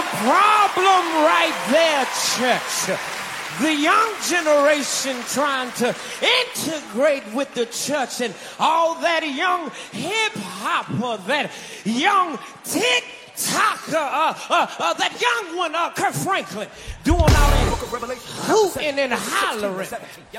problem right there, church. The young generation trying to integrate with the church and all that young hip-hopper, that young TikToker, that young one, Kirk Franklin, doing all that hooting and hollering.